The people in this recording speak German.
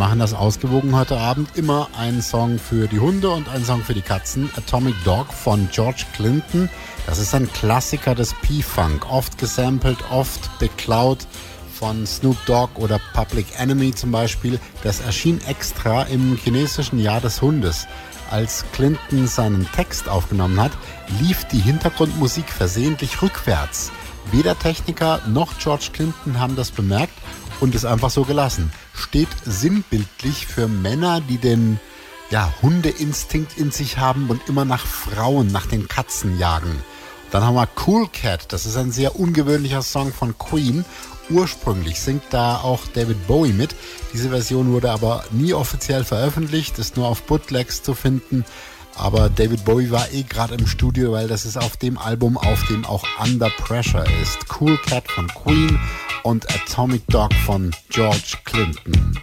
machen das ausgewogen heute Abend. Immer ein Song für die Hunde und ein Song für die Katzen. Atomic Dog von George Clinton. Das ist ein Klassiker des P-Funk. Oft gesampelt, oft beklaut von Snoop Dogg oder Public Enemy zum Beispiel. Das erschien extra im chinesischen Jahr des Hundes. Als Clinton seinen Text aufgenommen hat, lief die Hintergrundmusik versehentlich rückwärts. Weder Techniker noch George Clinton haben das bemerkt und es einfach so gelassen. Steht sinnbildlich für Männer, die den Hundeinstinkt in sich haben und immer nach Frauen, nach den Katzen jagen. Dann haben wir Cool Cat, das ist ein sehr ungewöhnlicher Song von Queen. Ursprünglich singt da auch David Bowie mit. Diese Version wurde aber nie offiziell veröffentlicht, ist nur auf Bootlegs zu finden. Aber David Bowie war gerade im Studio, weil das ist auf dem Album, auf dem auch Under Pressure ist. Cool Cat von Queen und Atomic Dog von George Clinton.